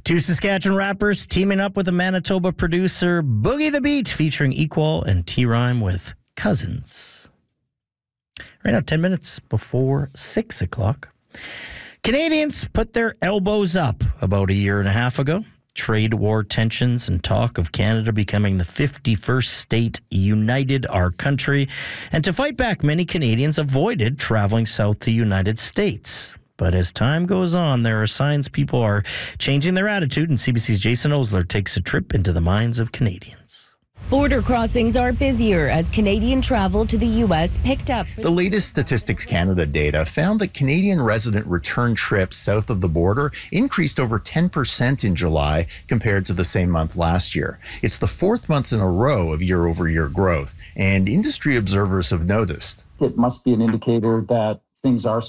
Two Saskatchewan rappers teaming up with a Manitoba producer, Boogie the Beat, featuring Equal and T-Rhyme with Cousins. Right now, 10 minutes before 6 o'clock. Canadians put their elbows up about a year and a half ago. Trade war tensions and talk of Canada becoming the 51st state united our country. And to fight back, many Canadians avoided traveling south to United States. But as time goes on, there are signs people are changing their attitude, and CBC's Jason Osler takes a trip into the minds of Canadians. Border crossings are busier as Canadian travel to the U.S. picked up. The latest Statistics Canada data found that Canadian resident return trips south of the border increased over 10% in July compared to the same month last year. It's the fourth month in a row of year-over-year growth, and industry observers have noticed. It must be an indicator that things are